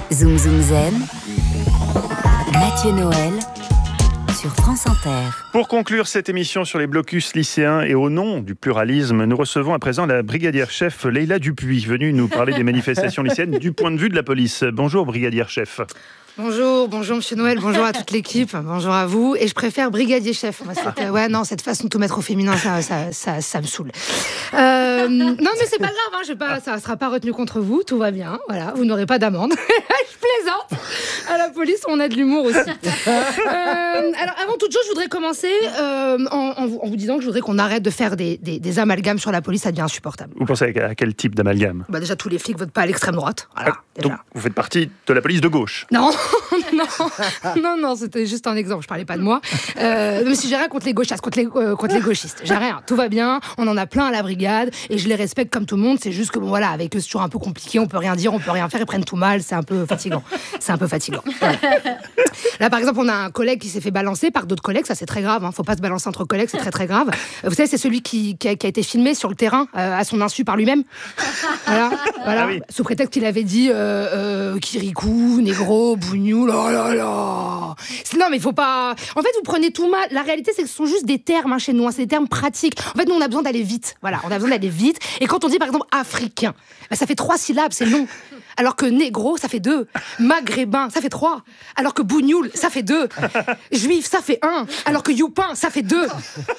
Zoom Zoom Zen, Mathieu Noël sur France Inter. Pour conclure cette émission sur les blocus lycéens et au nom du pluralisme, nous recevons à présent la brigadière chef Leïla Dupuis, venue nous parler des manifestations lycéennes du point de vue de la police. Bonjour brigadière chef. Bonjour Monsieur Noël, bonjour à toute l'équipe, bonjour à vous. Et je préfère brigadier chef. Cette façon de tout mettre au féminin, ça me saoule. Non mais c'est pas grave, ça sera pas retenu contre vous, tout va bien. Voilà, vous n'aurez pas d'amende. Je plaisante. À la police, on a de l'humour aussi. Alors avant toute chose, je voudrais commencer en vous disant que je voudrais qu'on arrête de faire des amalgames sur la police, ça devient insupportable. Vous pensez à quel type d'amalgame ? Déjà, tous les flics votent pas à l'extrême droite. Voilà, donc vous faites partie de la police de gauche ? Non, c'était juste un exemple, je parlais pas de moi. Même si j'ai rien contre les gauchistes, contre les gauchistes. J'ai rien, tout va bien, on en a plein à la brigade et je les respecte comme tout le monde, c'est juste que voilà, avec eux c'est toujours un peu compliqué, on peut rien dire, on peut rien faire, ils prennent tout mal, c'est un peu fatigant. Ouais. Là par exemple, on a un collègue qui s'est fait balancer par d'autres collègues, ça c'est très grave, faut pas se balancer entre collègues, c'est très très grave. Vous savez, c'est celui qui a été filmé sur le terrain à son insu par lui-même. Voilà. Ah oui. Sous prétexte qu'il avait dit Kirikou, négro, bougnou, non mais il faut pas... En fait, vous prenez tout mal. La réalité, c'est que ce sont juste des termes chez nous, c'est des termes pratiques. En fait, nous, on a besoin d'aller vite. Voilà, on a besoin d'aller vite. Et quand on dit, par exemple, africain, ça fait 3 syllabes, c'est long. Alors que négro, ça fait 2. Maghrébin, ça fait 3. Alors que bougnoul, ça fait 2. Juif, ça fait 1. Alors que youpin, ça fait 2.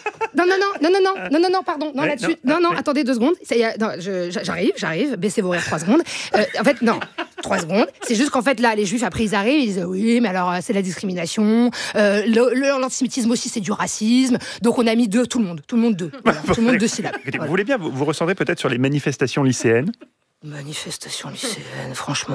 Non, pardon. Non, là-dessus. Non, attendez 2 secondes. J'arrive. Baissez vos rires 3 secondes. En fait, non. 3 secondes. C'est juste qu'en fait, là, les juifs, après, ils arrivent, ils disent oui, mais alors, c'est la discrimination. L'antisémitisme aussi, c'est du racisme. Donc, on a mis 2, tout le monde 2. Voilà, tout le monde 2 syllabes. Vous voulez bien vous recentrer peut-être sur les manifestations lycéennes ? Manifestation lycéenne, franchement.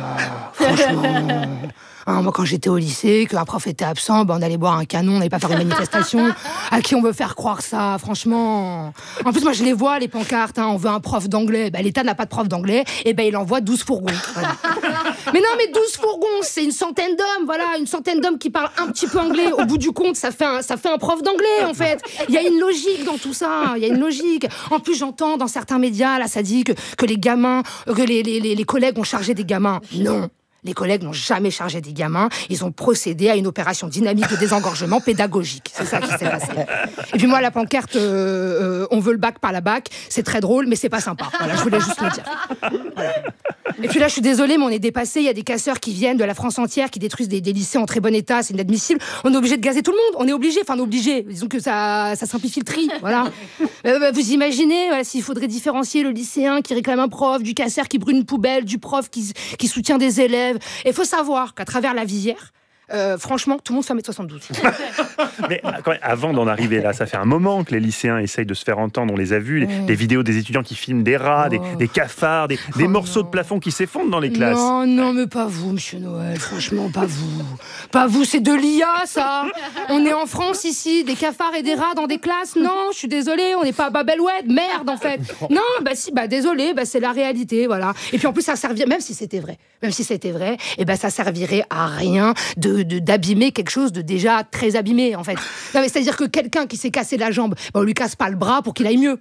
Moi, quand j'étais au lycée, qu'un prof était absent, on allait boire un canon, on n'allait pas faire une manifestation. À qui on veut faire croire ça, franchement? En plus, moi, je les vois, les pancartes, on veut un prof d'anglais. L'État n'a pas de prof d'anglais, et il envoie 12 fourgons. Voilà. Mais 12 fourgons, c'est une centaine d'hommes, voilà, une centaine d'hommes qui parlent un petit peu anglais. Au bout du compte, ça fait un prof d'anglais, en fait. Il y a une logique dans tout ça, il y a une logique. En plus, j'entends dans certains médias, là, ça dit que les gamins, que les collègues ont chargé des gamins. Non. Les collègues n'ont jamais chargé des gamins. Ils ont procédé à une opération dynamique de désengorgement pédagogique. C'est ça qui s'est passé. Et puis moi, la pancarte on veut le bac par la bac, c'est très drôle, mais c'est pas sympa. Voilà, je voulais juste le dire. Voilà. Et puis là, je suis désolée, mais on est dépassé. Il y a des casseurs qui viennent de la France entière, qui détruisent des lycées en très bon état. C'est inadmissible. On est obligé de gazer tout le monde. On est obligé. Disons que ça simplifie le tri. Voilà. Vous imaginez, s'il faudrait différencier le lycéen qui réclame un prof, du casseur qui brûle une poubelle, du prof qui soutient des élèves. Et il faut savoir qu'à travers la visière, franchement, tout le monde fait 1m72. Mais avant d'en arriver là, ça fait un moment que les lycéens essayent de se faire entendre. On les a vus, des vidéos des étudiants qui filment des rats, des cafards, des morceaux de plafond qui s'effondrent dans les classes. Non, mais pas vous, Monsieur Noël, franchement, pas vous. Pas vous, c'est de l'IA, ça. On est en France, ici, des cafards et des rats dans des classes. Non, je suis désolée, on n'est pas à Babel-Oued, merde, en fait. Non, désolée, c'est la réalité, voilà. Et puis en plus, ça servirait, même si c'était vrai, ça servirait à rien d'abîmer quelque chose de déjà très abîmé, en fait. Non, mais c'est-à-dire que quelqu'un qui s'est cassé la jambe, on lui casse pas le bras pour qu'il aille mieux.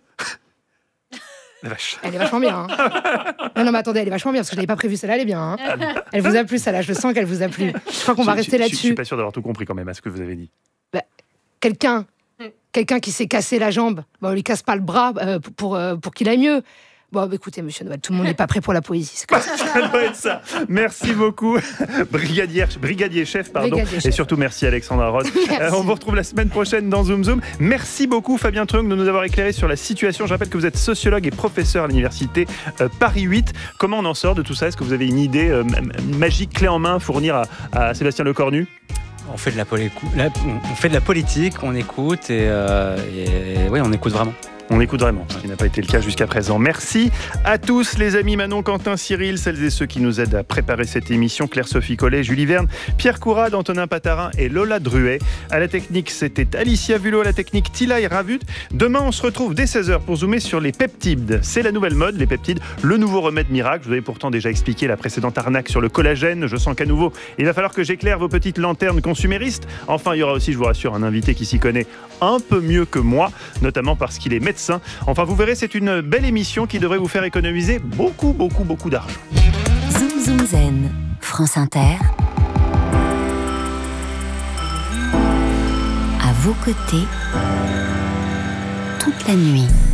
La vache. Elle est vachement bien. Non, mais attendez, elle est vachement bien, parce que je l'avais pas prévu, celle-là, elle est bien. Elle vous a plu, celle-là, je sens qu'elle vous a plu. Je crois qu'on va rester là-dessus. Je suis pas sûr d'avoir tout compris quand même à ce que vous avez dit. Quelqu'un qui s'est cassé la jambe, on lui casse pas le bras pour qu'il aille mieux. Bon, écoutez, Monsieur Noël, tout le monde n'est pas prêt pour la poésie. C'est comme ça. Ça doit être ça. Merci beaucoup, brigadier chef, et surtout merci Alexandra Ross. On vous retrouve la semaine prochaine dans Zoom Zoom. Merci beaucoup Fabien Trung de nous avoir éclairé sur la situation. Je rappelle que vous êtes sociologue et professeur à l'université Paris 8. Comment on en sort de tout ça ? Est-ce que vous avez une idée magique, clé en main à fournir à Sébastien Lecornu ? On fait de la politique, on écoute et on écoute vraiment. On écoute vraiment, ce qui n'a pas été le cas jusqu'à présent. Merci à tous les amis, Manon, Quentin, Cyril, celles et ceux qui nous aident à préparer cette émission, Claire-Sophie Collet, Julie Verne, Pierre Courade, Antonin Patarin et Lola Druet. À la technique, c'était Alicia Vulot, à la technique Tilay Ravut. Demain, on se retrouve dès 16h pour zoomer sur les peptides. C'est la nouvelle mode, les peptides, le nouveau remède miracle. Je vous avais pourtant déjà expliqué la précédente arnaque sur le collagène. Je sens qu'à nouveau, il va falloir que j'éclaire vos petites lanternes consuméristes. Enfin, il y aura aussi, je vous rassure, un invité qui s'y connaît un peu mieux que moi, notamment parce qu'il est médecin. Enfin, vous verrez, c'est une belle émission qui devrait vous faire économiser beaucoup d'argent. Zoom Zoom Zen. France Inter, à vos côtés, toute la nuit.